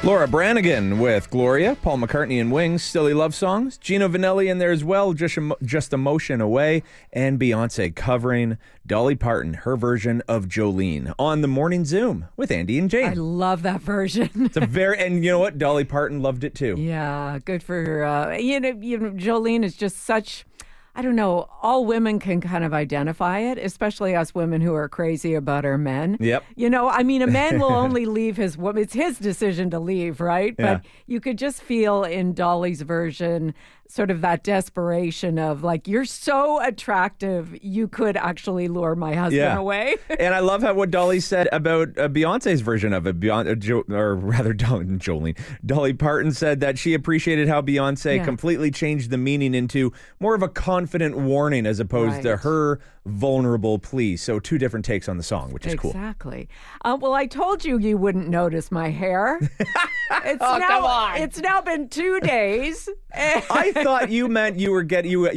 Laura Branigan with Gloria, Paul McCartney and Wings, Silly Love Songs, Gino Vanelli in there as well, Just Emotion Away, and Beyonce covering Dolly Parton, her version of Jolene on the Morning Zoom with Andy and Jane. I love that version. It's and you know what? Dolly Parton loved it too. Yeah, good for her. Jolene is just such... I don't know, all women can kind of identify it, especially us women who are crazy about our men. Yep. A man will only leave his woman. It's his decision to leave, right? Yeah. But you could just feel in Dolly's version sort of that desperation of like, you're so attractive, you could actually lure my husband away. And I love what Dolly said about Beyonce's version of it. Jolene. Dolly Parton said that she appreciated how Beyonce completely changed the meaning into more of a confident warning as opposed to her vulnerable plea. So two different takes on the song, which is cool. Exactly. Well, I told you wouldn't notice my hair. Come on. It's now been 2 days. I thought you meant you